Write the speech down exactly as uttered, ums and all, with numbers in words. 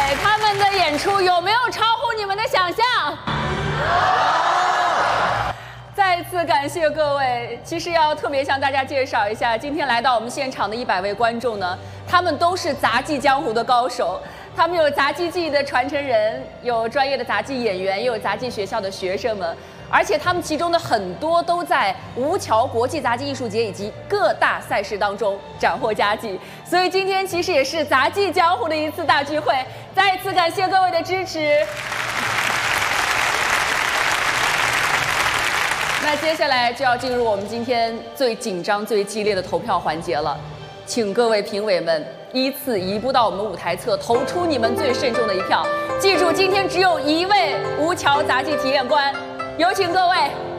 对，他们的演出有没有超乎你们的想象？再次感谢各位。其实要特别向大家介绍一下，今天来到我们现场的一百位观众呢，他们都是杂技江湖的高手。他们有杂技技艺的传承人，有专业的杂技演员，也有杂技学校的学生们。而且他们其中的很多都在吴桥国际杂技艺术节以及各大赛事当中斩获佳绩。所以今天其实也是杂技江湖的一次大聚会。再一次感谢各位的支持。那接下来就要进入我们今天最紧张、最激烈的投票环节了，请各位评委们依次移步到我们舞台侧，投出你们最慎重的一票。记住，今天只有一位吴桥杂技体验官，有请各位。